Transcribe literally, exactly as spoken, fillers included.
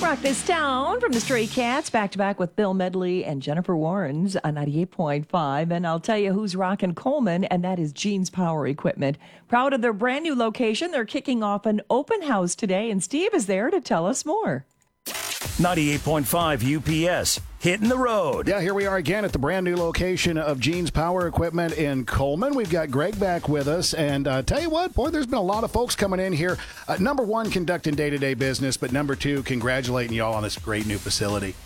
Rock This Town from the Stray Cats, back to back with Bill Medley and Jennifer Warnes on ninety-eight point five. And I'll tell you who's rocking Coleman, and that is Gene's Power Equipment. Proud of their brand new location. They're kicking off an open house today, and Steve is there to tell us more. ninety-eight point five U P S, hitting the road. Yeah, here we are again at the brand new location of Gene's Power Equipment in Coleman. We've got Greg back with us, and uh, tell you what, boy, there's been a lot of folks coming in here. Uh, number one, conducting day-to-day business, but number two, congratulating y'all on this great new facility.